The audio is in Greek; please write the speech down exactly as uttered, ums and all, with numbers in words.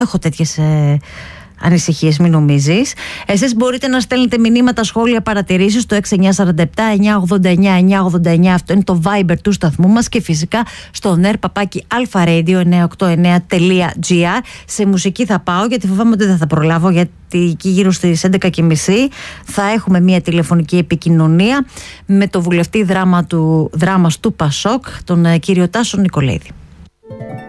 έχω τέτοιες ε, ανησυχίες, μην νομίζεις. Εσείς μπορείτε να στέλνετε μηνύματα, σχόλια, παρατηρήσεις στο έξι εννιά τέσσερα επτά εννιά ογδόντα εννιά εννιά ογδόντα εννιά. Αυτό είναι το Viber του σταθμού μας, και φυσικά στο νερ παπάκι αλφα radio εννιά οκτώ εννιά τελεία τζι άρ. Σε μουσική θα πάω, γιατί φοβάμαι ότι δεν θα προλάβω, γιατί εκεί γύρω στις έντεκα και μισή θα έχουμε μια τηλεφωνική επικοινωνία με το βουλευτή δράμα του, δράμας του Πασόκ, τον κύριο Τάσο Νικολαίδη.